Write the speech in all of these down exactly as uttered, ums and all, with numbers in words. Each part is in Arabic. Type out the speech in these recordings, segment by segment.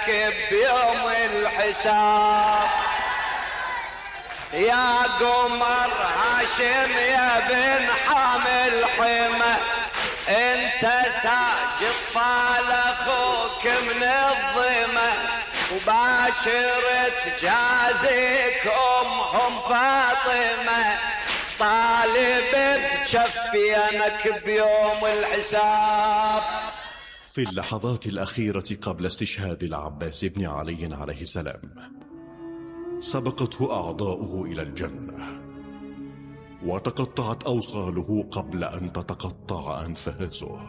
لك بيوم الحساب. يا قمر هاشم يا بن حامل حمى، انت ساجد طال اخوك من الظما، وباكر تجازيك امهم فاطمه، طالب بجفينك بيوم الحساب. في اللحظات الأخيرة قبل استشهاد العباس بن علي عليه السلام سبقته أعضاؤه إلى الجنة، وتقطعت أوصاله قبل أن تتقطع أنفاسه،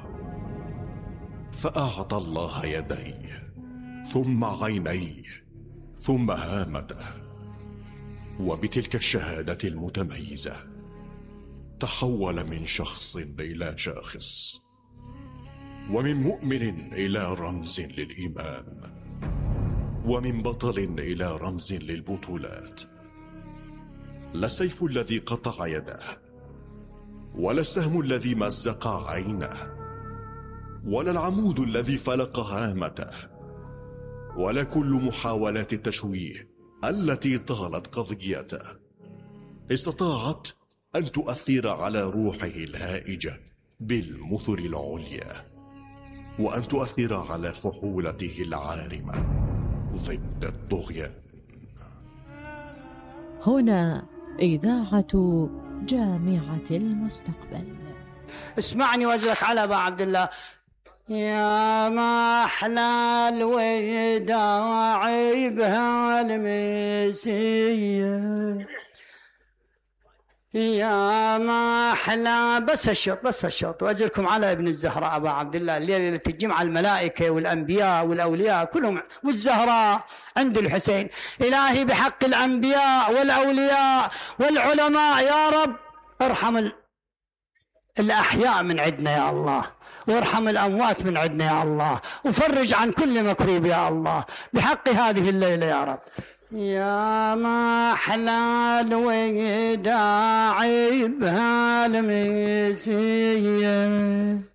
فأعطى الله يديه ثم عينيه ثم هامته، وبتلك الشهادة المتميزة تحول من شخص إلى شاخص، ومن مؤمن إلى رمز للإيمان، ومن بطل إلى رمز للبطولات. لا السيف الذي قطع يده، ولا السهم الذي مزق عينه، ولا العمود الذي فلق هامته، ولا كل محاولات التشويه التي طالت قضيته استطاعت أن تؤثر على روحه الهائجة بالمثل العليا، وأن تؤثر على فحولته العارمة ضد الطغيان. هنا إذاعة جامعة المستقبل. اسمعني وجهك على أبا عبد الله. يا ما أحلى الوداع بها المسية، يا ما أحلى بس الشوط بس الشوط وأجركم على ابن الزهراء أبا عبد الله. الليلة الجمعة الملائكة والأنبياء والأولياء كلهم، والزهراء عند الحسين. إلهي بحق الأنبياء والأولياء والعلماء يا رب ارحم الأحياء من عندنا يا الله، وارحم الأموات من عندنا يا الله، وفرج عن كل مكروب يا الله بحق هذه الليلة يا رب. يا ما أحلى الوداع بها المسية،